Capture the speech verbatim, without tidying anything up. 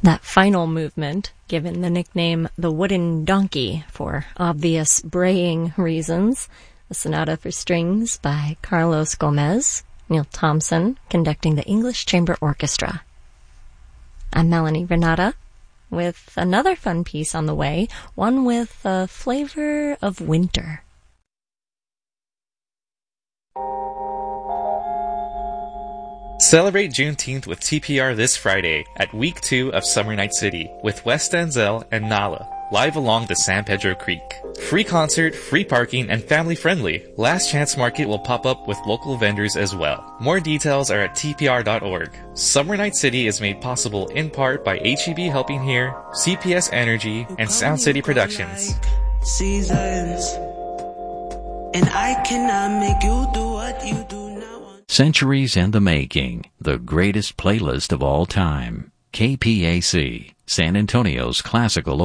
That final movement, given the nickname the Wooden Donkey for obvious braying reasons, a sonata for strings by Carlos Gomez, Neil Thompson conducting the English Chamber Orchestra. I'm Melanie Renata with another fun piece on the way, one with a flavor of winter. Celebrate Juneteenth with T P R this Friday at Week two of Summer Night City with Wes Denzel and Nala, live along the San Pedro Creek. Free concert, free parking, and family-friendly. Last Chance Market will pop up with local vendors as well. More details are at T P R dot org. Summer Night City is made possible in part by H E B Helping Here, C P S Energy, and Sound City Productions. Seasons, and I cannot make you do what you do now. Centuries in the Making, the greatest playlist of all time. K P A C, San Antonio's classical